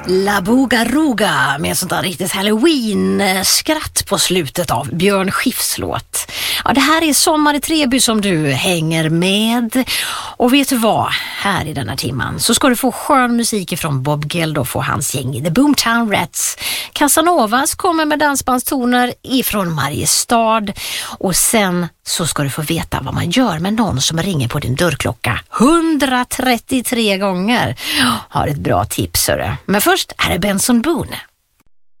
La Boogaruga med sånt där riktigt Halloween-skratt på slutet av Björn Skifs låt. Ja, det här är Sommar i Treby som du hänger med. Och vet du vad? Här i denna timman så ska du få skön musik från Bob Geldof och hans gäng The Boomtown Rats. Casanovas kommer med dansbandstoner ifrån Mariestad. Och sen så ska du få veta vad man gör med någon som ringer på din dörrklocka 133 gånger. Har ett bra tips, hörru. Men först är det Benson Boone.